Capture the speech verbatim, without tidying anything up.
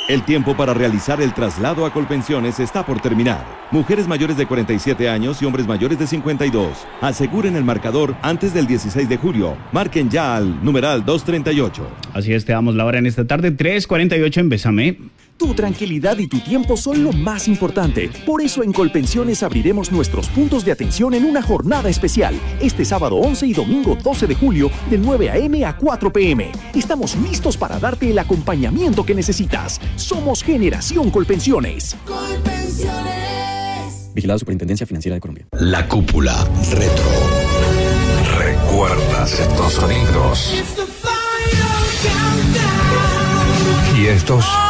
El tiempo para realizar el traslado a Colpensiones está por terminar. Mujeres mayores de cuarenta y siete años y hombres mayores de cincuenta y dos. Aseguren el marcador antes del dieciséis de julio. Marquen ya al numeral doscientos treinta y ocho. Así es, te damos la hora en esta tarde, tres cuarenta y ocho en Bésame. Tu tranquilidad y tu tiempo son lo más importante. Por eso en Colpensiones abriremos nuestros puntos de atención en una jornada especial. Este sábado once y domingo doce de julio, de nueve a eme a cuatro pe eme. Estamos listos para darte el acompañamiento que necesitas. Somos Generación Colpensiones. Colpensiones. Vigilada Superintendencia Financiera de Colombia. La Cúpula Retro. ¿Recuerdas estos sonidos? Y estos...